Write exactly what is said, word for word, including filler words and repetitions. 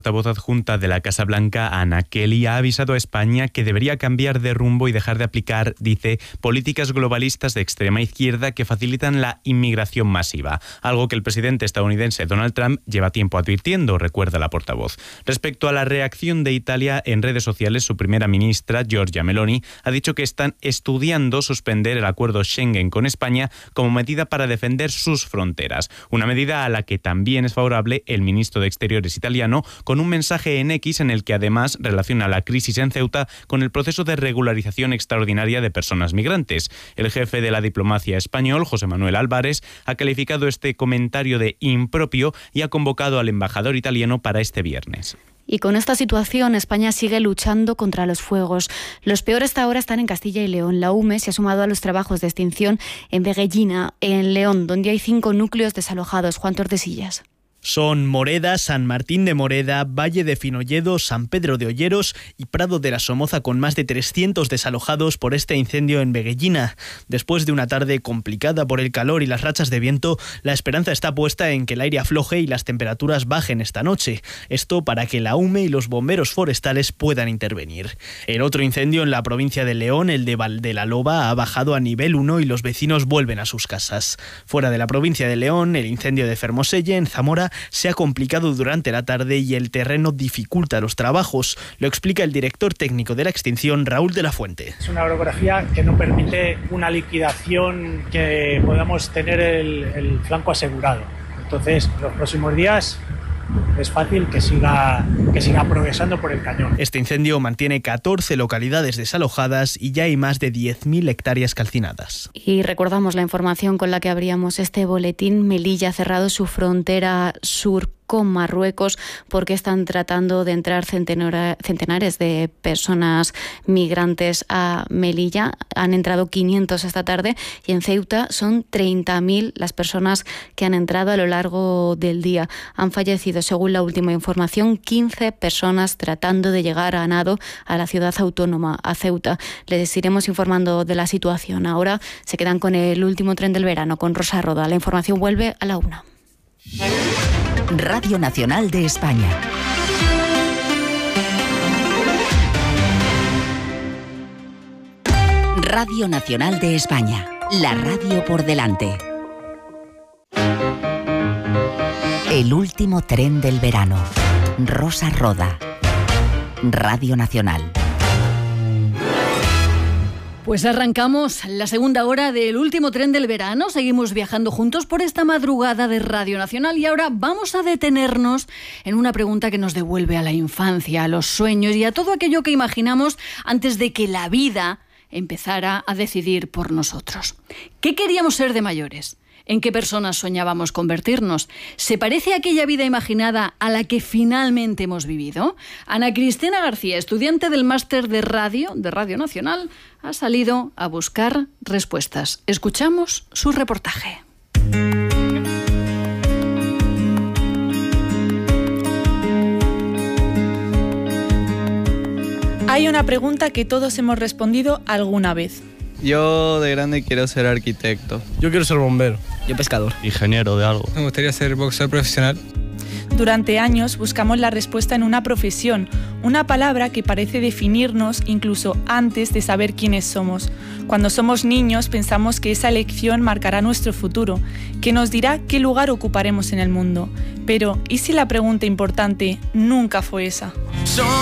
La portavoz adjunta de la Casa Blanca, Anna Kelly, ha avisado a España que debería cambiar de rumbo y dejar de aplicar, dice, políticas globalistas de extrema izquierda que facilitan la inmigración masiva, algo que el presidente estadounidense Donald Trump lleva tiempo advirtiendo, recuerda la portavoz. Respecto a la reacción de Italia, en redes sociales, su primera ministra, Giorgia Meloni, ha dicho que están estudiando suspender el acuerdo Schengen con España como medida para defender sus fronteras, una medida a la que también es favorable el ministro de Exteriores italiano, con un mensaje en X en el que además relaciona la crisis en Ceuta con el proceso de regularización extraordinaria de personas migrantes. El jefe de la diplomacia español, José Manuel Álvarez, ha calificado este comentario de impropio y ha convocado al embajador italiano para este viernes. Y con esta situación, España sigue luchando contra los fuegos. Los peores hasta ahora están en Castilla y León. La U M E se ha sumado a los trabajos de extinción en Veguellina, en León, donde hay cinco núcleos desalojados. Juan Tordesillas. Son Moreda, San Martín de Moreda, Valle de Finolledo, San Pedro de Olleros y Prado de la Somoza, con más de trescientos desalojados por este incendio en Veguellina. Después de una tarde complicada por el calor y las rachas de viento, la esperanza está puesta en que el aire afloje y las temperaturas bajen esta noche. Esto para que la U M E y los bomberos forestales puedan intervenir. El otro incendio en la provincia de León, el de Valdelaloba, ha bajado a nivel uno y los vecinos vuelven a sus casas. Fuera de la provincia de León, el incendio de Fermoselle, en Zamora, se ha complicado durante la tarde y el terreno dificulta los trabajos. Lo explica el director técnico de la extinción, Raúl de la Fuente. Es una orografía que no permite una liquidación que podamos tener el, el flanco asegurado. Entonces, los próximos días es fácil que siga, que siga progresando por el cañón. Este incendio mantiene catorce localidades desalojadas y ya hay más de diez mil hectáreas calcinadas. Y recordamos la información con la que abríamos este boletín. Melilla ha cerrado su frontera sur con Marruecos porque están tratando de entrar centenares de personas migrantes a Melilla. Han entrado quinientos esta tarde y en Ceuta son treinta mil las personas que han entrado a lo largo del día. Han fallecido, según la última información, quince personas tratando de llegar a nado a la ciudad autónoma, a Ceuta. Les iremos informando de la situación. Ahora se quedan con el último tren del verano, con Rosa Roda. La información vuelve a la una. Radio Nacional de España. Radio Nacional de España. La radio por delante. El último tren del verano. Rosa Roda. Radio Nacional. Pues arrancamos la segunda hora del último tren del verano. Seguimos viajando juntos por esta madrugada de Radio Nacional y ahora vamos a detenernos en una pregunta que nos devuelve a la infancia, a los sueños y a todo aquello que imaginamos antes de que la vida empezara a decidir por nosotros. ¿Qué queríamos ser de mayores? ¿En qué personas soñábamos convertirnos? ¿Se parece a aquella vida imaginada a la que finalmente hemos vivido? Ana Cristina García, estudiante del máster de radio de Radio Nacional, ha salido a buscar respuestas. Escuchamos su reportaje. Hay una pregunta que todos hemos respondido alguna vez. Yo de grande quiero ser arquitecto. Yo quiero ser bombero. Yo pescador. Ingeniero de algo. Me gustaría ser boxeador profesional. Durante años buscamos la respuesta en una profesión, una palabra que parece definirnos incluso antes de saber quiénes somos. Cuando somos niños pensamos que esa elección marcará nuestro futuro, que nos dirá qué lugar ocuparemos en el mundo. Pero, ¿y si la pregunta importante nunca fue esa?